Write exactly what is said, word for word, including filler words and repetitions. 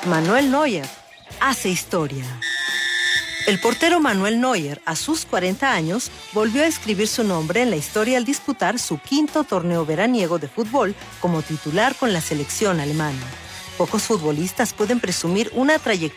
Manuel Neuer hace historia. El portero Manuel Neuer, a sus cuarenta años, volvió a escribir su nombre en la historia al disputar su quinto torneo veraniego de fútbol como titular con la selección alemana. Pocos futbolistas pueden presumir una trayectoria